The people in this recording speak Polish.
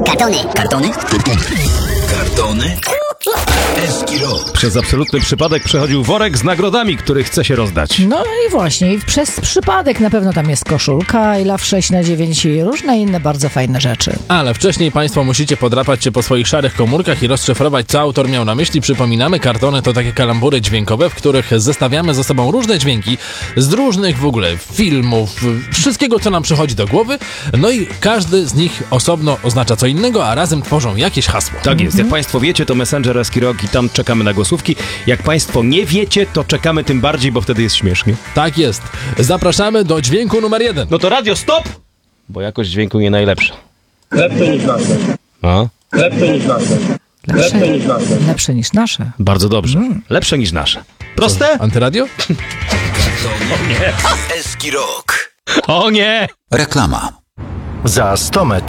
Kartony. Kartony? Kartony? Eski rok. Przez absolutny przypadek przechodził worek z nagrodami, który chce się rozdać. No i właśnie, i przez przypadek na pewno tam jest koszulka, i Love 6/9 i różne inne bardzo fajne rzeczy. Ale wcześniej Państwo musicie podrapać się po swoich szarych komórkach i rozszyfrować, co autor miał na myśli. Przypominamy, kartony to takie kalambury dźwiękowe, w których zestawiamy ze sobą różne dźwięki z różnych w ogóle filmów, wszystkiego, co nam przychodzi do głowy. No i każdy z nich osobno oznacza co innego, a razem tworzą jakieś hasło. Tak jest. Jak Państwo wiecie, to Messenger Eski Rock i tam czekamy na głosówki. Jak Państwo nie wiecie, to czekamy tym bardziej, bo wtedy jest śmiesznie. Tak jest. Zapraszamy do dźwięku numer 1. No to radio stop! Bo jakość dźwięku nie najlepsza. Lepsze niż nasze. A? Lepsze niż nasze. Lepsze niż nasze. Lepsze niż nasze. Bardzo dobrze. Lepsze niż nasze. Proste? Antyradio? Eski rok. O nie! Reklama. Za 100 metrów